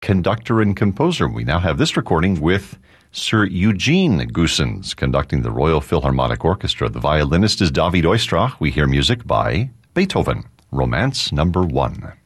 conductor and composer. We now have this recording with Sir Eugene Goossens conducting the Royal Philharmonic Orchestra. The violinist is David Oistrakh. We hear music by Beethoven, Romance Number 1.